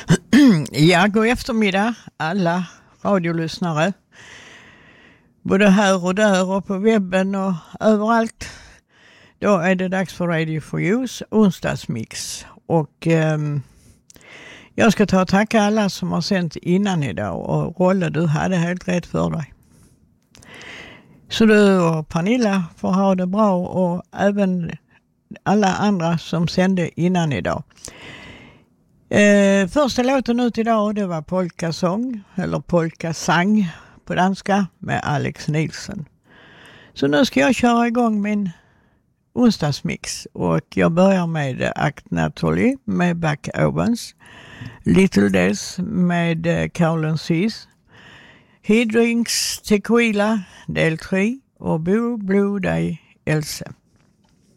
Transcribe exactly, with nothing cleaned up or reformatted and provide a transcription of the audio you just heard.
Ja, god eftermiddag alla radiolyssnare. Både här och där och på webben och överallt. Då är det dags för Radio for You's onsdagsmix. Och eh, jag ska ta och tacka alla som har sänt innan idag. Och Rolle, du hade helt rätt för dig. Så du och Pernilla får ha det bra, och även alla andra som sände innan idag. Eh, första låten ut idag, det var Polkasång, eller Polkasang på danska, med Alex Nilsson. Så nu ska jag köra igång min onsdagsmix, och jag börjar med Agnatoli med Buck Owens, Little Des med Carolyn Seas, He Drinks Tequila del tre och Blue Blue Day Else.